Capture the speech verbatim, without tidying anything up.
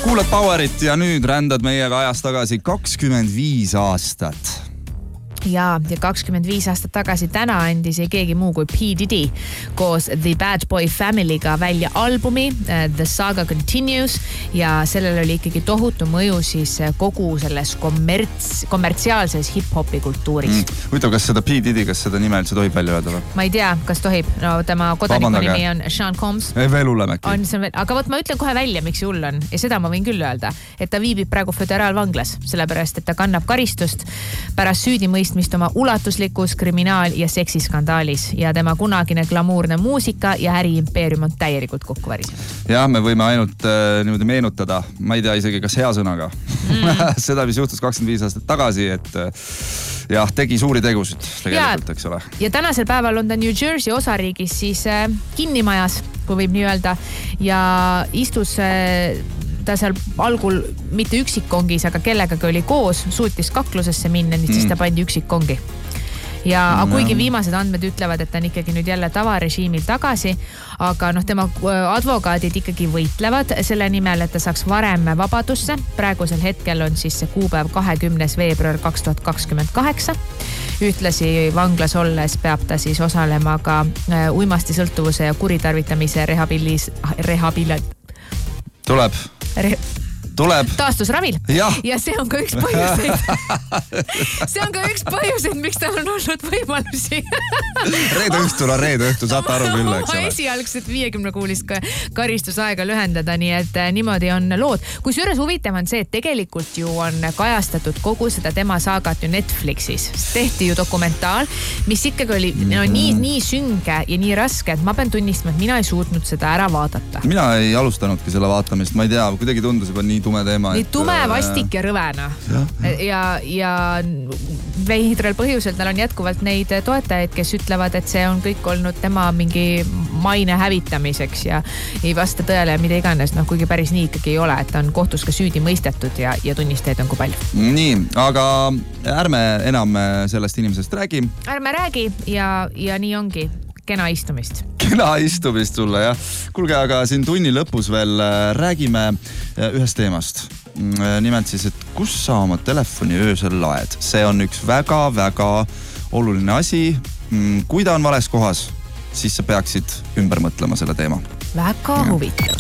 Kuulad Powerit ja nüüd rändad meiega ajas tagasi kakskümmend viis aastat. Ja, ja kakskümmend viis aastat tagasi täna andis ei keegi muu kui P. Diddy koos The Bad Boy Family'ga välja albumi The Saga Continues ja sellel oli ikkagi tohutu mõju siis kogu selles kommerts, kommertsiaalses hip-hopi kultuuris. Mm. Huvitav, kas seda P. Diddy, kas seda nime üldse tohib välja öelda või? Ma ei tea, kas tohib. No tema kodaniku nimi on Sean Combs. Ei, veel hullem äkki. On, veel, aga võt ma ütlen kohe välja, miks hull on. Ja seda ma võin küll öelda, et ta viibib praegu föderaalvanglas, sellepärast, et ta kannab karistust pärast süüdimõist mist oma ulatuslikus kriminaal- ja seksiskandaalis ja tema kunagine glamuurne muusika ja äriimpeerium on täielikult kokku värisenud. Jah, me võime ainult äh, niimoodi meenutada, ma ei tea isegi kas hea sõnaga, mm. seda, mis juhtus kakskümmend viis aastat tagasi, et äh, jah, tegi suuri tegusid tegelikult, eks ole. Ja tänasel päeval on ta New Jersey osariigis siis äh, kinnimajas, kui võib nii öelda, ja istus äh, ta seal algul mitte üksikkongis, aga kellegagi oli koos, suutis kaklusesse minna, nii siis ta pandi üksikkongi. Ja mm. kuigi viimased andmed ütlevad, et ta on ikkagi nüüd jälle tavarežiimil tagasi, aga noh, tema advokaadid ikkagi võitlevad selle nimel, et ta saaks varem vabadusse. Praegusel hetkel on siis see kuupäev kahekümnes veebruar kaks tuhat kakskümmend kaheksa. Ühtlasi vanglas olles peab ta siis osalema ka uimasti sõltuvuse ja kuritarvitamise rehabilis... rehabilit... Tuleb. Re... Tuleb. Taastusravil. Ja. ja see on ka üks põhjuseid. see on ka üks põhjuseid, miks tal on olnud võimalusi. reede õhtul on reede õhtul, saate aru küll, eks ole. Esialgset viiekümne kuulist karistusaega lühendada, nii et niimoodi on lood. Kusjuures huvitav on see, et tegelikult ju on kajastatud kogu seda tema saagat ju Netflixis. Tehti ju dokumentaal, mis ikkagi oli no, nii, nii sünge ja nii raske, et ma pean tunnistama, et mina ei suutnud seda ära vaadata. Mina ei alustanudki selle vaatamist, ma ei tea, kuidagi tundus juba nii tume teema. Nii tume, vastik ja rõvena. Ja, ja, ja veidral põhjusel tal on jätkuvalt neid toetajaid, kes ütlevad, et see on kõik olnud tema mingi maine hävitamiseks ja ei vasta tõele mida iganes, noh kuigi päris nii ikkagi ei ole, et ta on kohtus ka süüdi mõistetud ja, ja tunnistajaid on kui palju. Nii, aga ärme enam sellest inimesest räägi. Ärme räägi ja, ja nii ongi. Kena istumist. Kena istumist sulle, jah. Kuulge, aga siin tunni lõpus veel räägime ühest teemast. Nimelt siis, et kus sa oma telefoni öösel laed. See on üks väga-väga oluline asi. Kui ta on vales kohas, siis sa peaksid ümber mõtlema selle teema. Väga huvitav.